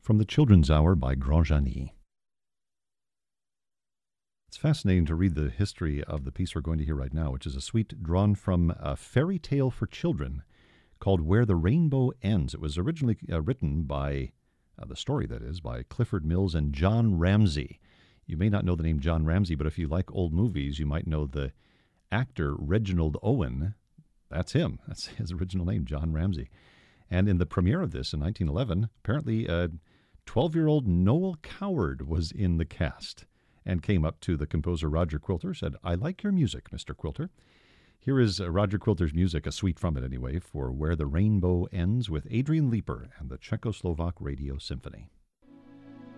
from the Children's Hour by Grand Jani. It's fascinating to read the history of the piece we're going to hear right now, which is a suite drawn from a fairy tale for children called Where the Rainbow Ends. It was originally written by, the story that is, by Clifford Mills and John Ramsey. You may not know the name John Ramsey, but if you like old movies, you might know the actor Reginald Owen. That's him. That's his original name, John Ramsey. And in the premiere of this in 1911, apparently 12-year-old Noel Coward was in the cast and came up to the composer Roger Quilter, said, "I like your music, Mr. Quilter." Here is Roger Quilter's music, a suite from it anyway, for Where the Rainbow Ends with Adrian Leeper and the Czechoslovak Radio Symphony.